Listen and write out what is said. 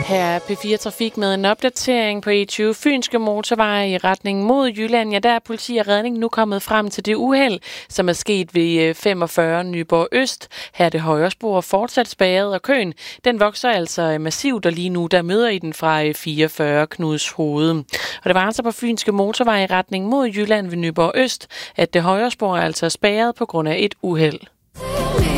Her er P4 Trafik med en opdatering på E20 Fynske Motorvej i retning mod Jylland. Ja, der er politi og redning nu kommet frem til det uheld, som er sket ved 45 Nyborg Øst. Her er det højre spor fortsat spærret, og køen den vokser altså massivt, og lige nu der møder I den fra 44 Knuds Hoved. Og det var altså på Fynske Motorvej i retning mod Jylland ved Nyborg Øst, at det højre spor er altså spærret på grund af et uheld.